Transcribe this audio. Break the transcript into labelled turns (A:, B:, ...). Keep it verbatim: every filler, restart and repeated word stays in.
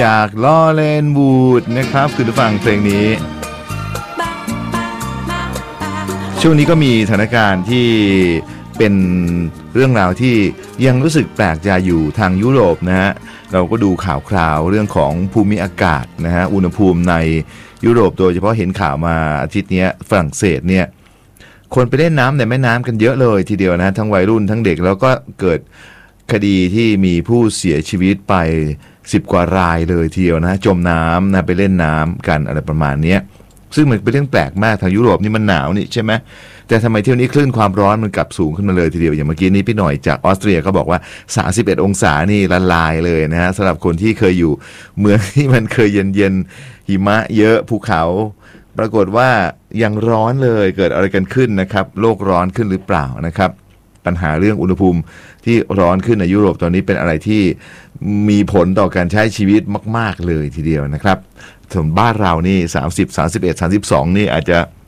A: จากลอเรนวูดนะครับคือฟังเพลงนี้ช่วงนี้ก็มีสถานการณ์ที่เป็นเรื่องราวที่ยังรู้สึกแปลกใจอยู่ทางยุโรปนะฮะเราก็ดูข่าวคราวเรื่องของภูมิอากาศนะฮะอุณหภูมิในยุโรปโดยเฉพาะเห็นข่าวมาอาทิตย์นี้ฝรั่งเศสเนี่ยคนไปเล่นน้ำในแม่น้ำกันเยอะเลยทีเดียวนะทั้งวัยรุ่นทั้งเด็กแล้วก็เกิดคดีที่มีผู้เสียชีวิตไปสิบกว่ารายเลยทีเดียวนะจมน้ำนะไปเล่นน้ำกันอะไรประมาณนี้ซึ่งมันเป็นเรื่องแปลกมากทางยุโรปนี่มันหนาวนี่ใช่ไหมแต่ทำไมเที่ยวนี้คลื่นความร้อนมันกลับสูงขึ้นมาเลยทีเดียวอย่างเมื่อกี้นี้พี่หน่อยจากออสเตรียก็บอกว่าสามสิบเอ็ดองศานี่ละลายเลยนะฮะสำหรับคนที่เคยอยู่เมืองที่มันเคยเย็นๆหิมะเยอะภูเขาปรากฏว่ายังร้อนเลยเกิดอะไรกันขึ้นนะครับโลกร้อนขึ้นหรือเปล่านะครับปัญหาเรื่องอุณหภูมิที่ร้อนขึ้นในยุโรปตอนนี้เป็นอะไรที่มีผลต่อการใช้ชีวิตมากๆเลยทีเดียวนะครับส่วนบ้านเรานี่สามสิบ สามสิบเอ็ด สามสิบสองนี่อาจจะ